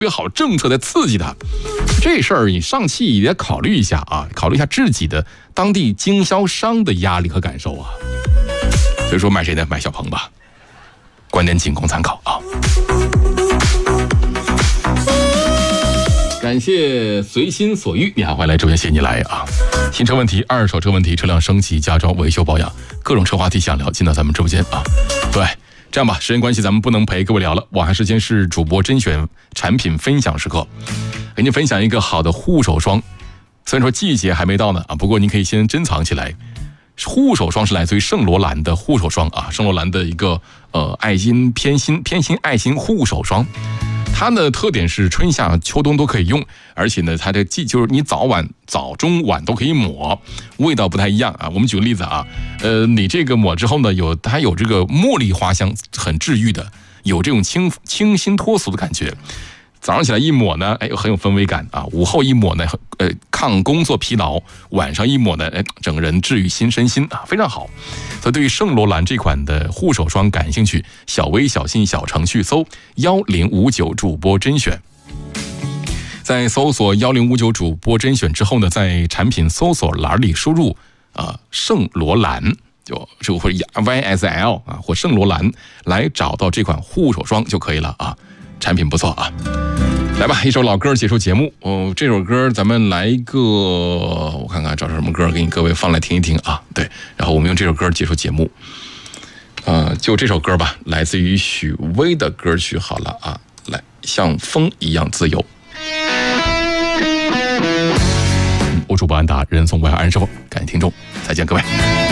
别好政策在刺激它。这事儿你上汽也考虑一下啊，考虑一下自己的当地经销商的压力和感受啊。所以说买谁呢？买小鹏吧，观点仅供参考啊。感谢随心所欲，你好，欢迎来直播间，谢谢你来啊！新车问题、二手车问题、车辆升级、家装维修保养，各种车话题想聊，进到咱们直播间啊。对，这样吧，时间关系，咱们不能陪各位聊了。往下时间是主播甄选产品分享时刻，给您分享一个好的护手霜。虽然说季节还没到呢啊，不过您可以先珍藏起来。护手霜是来自于圣罗兰的护手霜啊，圣罗兰的一个爱心偏心爱心护手霜。它的特点是春夏秋冬都可以用，而且呢，它的就是你早中晚都可以抹，味道不太一样啊。我们举个例子啊，你这个抹之后呢，它有这个茉莉花香，很治愈的，有这种清新脱俗的感觉。早上起来一抹呢，很有氛围感啊。午后一抹呢，抗工作疲劳；晚上一抹呢，整个人治愈身心啊，非常好。所以对于圣罗兰这款的护手霜感兴趣，小微小信小程序搜1059主播甄选，在搜索1059主播甄选之后呢，在产品搜索栏里输入圣罗兰。就会 YSL 啊或圣罗兰来找到这款护手霜就可以了啊，产品不错啊。来吧，一首老歌结束节目。这首歌咱们来一个，我看看找什么歌给你各位放来听一听啊。对，然后我们用这首歌结束节目。就这首歌吧，来自于许巍的歌曲好了啊，来，像风一样自由。我主播安达，人送外安师傅，感谢听众，再见各位。